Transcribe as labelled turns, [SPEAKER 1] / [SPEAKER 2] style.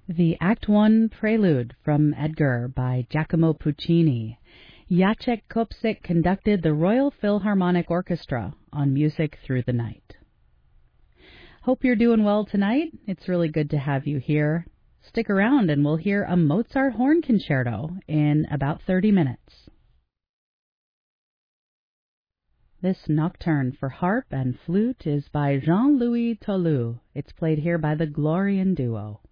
[SPEAKER 1] The Act One Prelude from Edgar by Giacomo Puccini. Jacek Kopsik conducted the Royal Philharmonic Orchestra on Music Through the Night. Hope you're doing well tonight. It's really good to have you here. Stick around and we'll hear a Mozart horn concerto in about 30 minutes. This nocturne for harp and flute is by Jean-Louis Tolu. It's played here by the Glorian Duo.